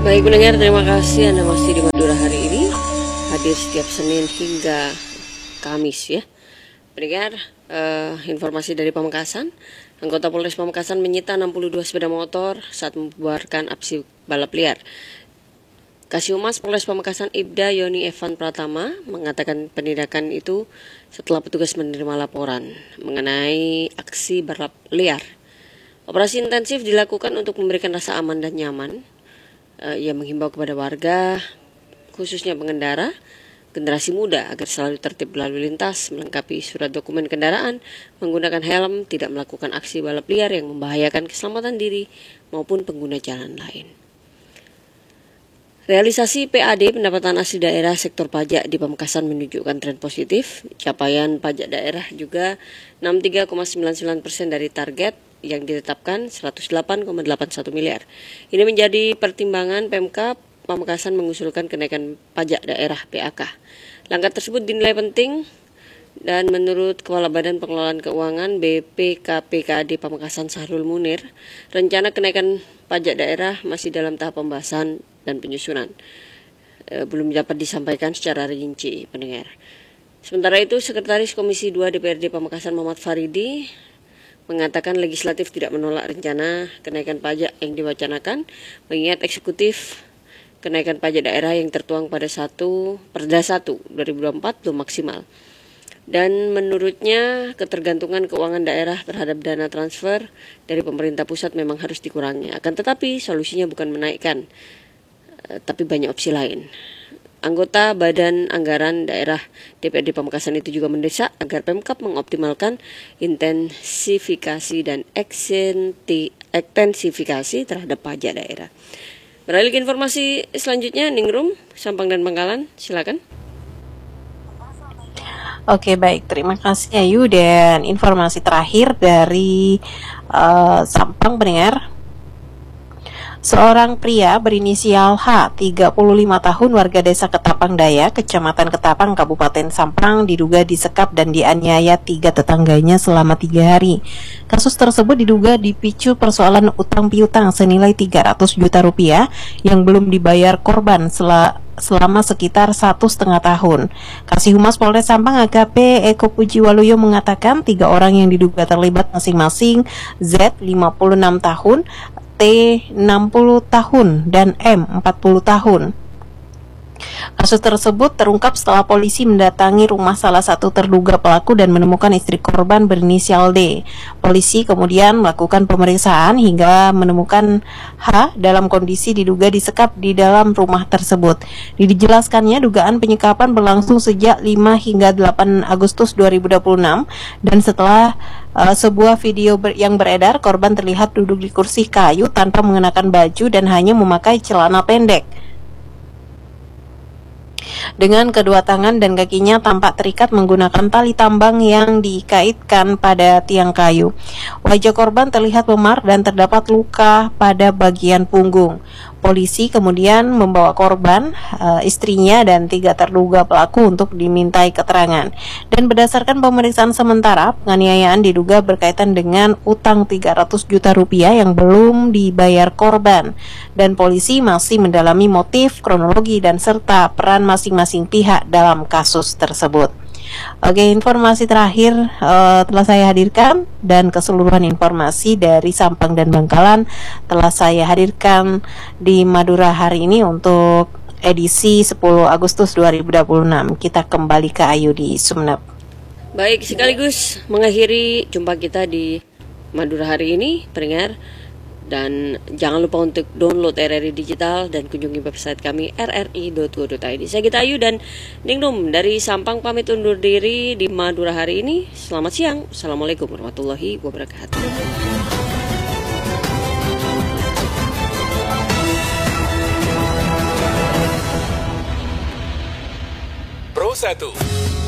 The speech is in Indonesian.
Baik pendengar, terima kasih Anda masih di Madura hari ini, hadir setiap Senin hingga Kamis ya. Pendengar, informasi dari Pamekasan, anggota Polres Pamekasan menyita 62 sepeda motor saat membubarkan aksi balap liar. Kasih Humas Polres Pamekasan Ibda Yoni Evan Pratama mengatakan penindakan itu setelah petugas menerima laporan mengenai aksi balap liar. Operasi intensif dilakukan untuk memberikan rasa aman dan nyaman. Ia menghimbau kepada warga, khususnya pengendara, generasi muda agar selalu tertib berlalu lintas, melengkapi surat dokumen kendaraan, menggunakan helm, tidak melakukan aksi balap liar yang membahayakan keselamatan diri maupun pengguna jalan lain. Realisasi PAD pendapatan asli daerah sektor pajak di Pamekasan menunjukkan tren positif. Capaian pajak daerah juga 63,99% dari target yang ditetapkan 108,81 miliar. Ini menjadi pertimbangan Pemkab Pamekasan mengusulkan kenaikan pajak daerah PAK. Langkah tersebut dinilai penting dan menurut Kepala Badan Pengelolaan Keuangan BPKPKAD Pamekasan Sahrul Munir, rencana kenaikan pajak daerah masih dalam tahap pembahasan dan penyusunan. Belum dapat disampaikan secara rinci, pendengar. Sementara itu, Sekretaris Komisi 2 DPRD Pamekasan Muhammad Faridi mengatakan legislatif tidak menolak rencana kenaikan pajak yang diwacanakan, mengingat eksekutif kenaikan pajak daerah yang tertuang pada Perda 1 2024 belum maksimal. Dan menurutnya ketergantungan keuangan daerah terhadap dana transfer dari pemerintah pusat memang harus dikurangi. Akan tetapi solusinya bukan menaikkan, tapi banyak opsi lain. Anggota Badan Anggaran Daerah DPRD Pamekasan itu juga mendesak agar Pemkab mengoptimalkan intensifikasi dan ekstensifikasi terhadap pajak daerah. Beralih ke informasi selanjutnya, Ningrum, Sampang dan Bangkalan, silakan. Oke, baik, terima kasih Ayu. Dan informasi terakhir dari Sampang, pendengar. Seorang pria berinisial H, 35 tahun, warga desa Ketapang Daya, Kecamatan Ketapang, Kabupaten Sampang, diduga disekap dan dianiaya 3 tetangganya selama 3 hari. Kasus tersebut diduga dipicu persoalan utang piutang senilai 300 juta rupiah yang belum dibayar korban selama sekitar 1,5 tahun. Kasih Humas Polres Sampang AKP Eko Pujiwaluyo mengatakan 3 orang yang diduga terlibat masing-masing Z 56 tahun, T 60 tahun, dan M 40 tahun. Kasus tersebut terungkap setelah polisi mendatangi rumah salah satu terduga pelaku dan menemukan istri korban berinisial D. Polisi kemudian melakukan pemeriksaan hingga menemukan H dalam kondisi diduga disekap di dalam rumah tersebut. Dijelaskannya dugaan penyekapan berlangsung sejak 5 hingga 8 Agustus 2026 dan setelah sebuah video yang beredar, korban terlihat duduk di kursi kayu tanpa mengenakan baju dan hanya memakai celana pendek. Dengan kedua tangan dan kakinya tampak terikat menggunakan tali tambang yang dikaitkan pada tiang kayu. Wajah korban terlihat memar dan terdapat luka pada bagian punggung. Polisi kemudian membawa korban, istrinya, dan 3 terduga pelaku untuk dimintai keterangan. Dan berdasarkan pemeriksaan sementara, penganiayaan diduga berkaitan dengan utang 300 juta rupiah yang belum dibayar korban. Dan polisi masih mendalami motif, kronologi, dan serta peran masing-masing pihak dalam kasus tersebut. Oke, informasi terakhir telah saya hadirkan dan keseluruhan informasi dari Sampang dan Bangkalan telah saya hadirkan di Madura hari ini untuk edisi 10 Agustus 2026. Kita kembali ke Ayu di Sumeneb. Baik, sekaligus mengakhiri jumpa kita di Madura hari ini, pendengar. Dan jangan lupa untuk download RRI Digital dan kunjungi website kami rri.go.id. Saya Gita Ayu dan Ningrum dari Sampang pamit undur diri di Madura hari ini. Selamat siang. Assalamualaikum warahmatullahi wabarakatuh. Pro 1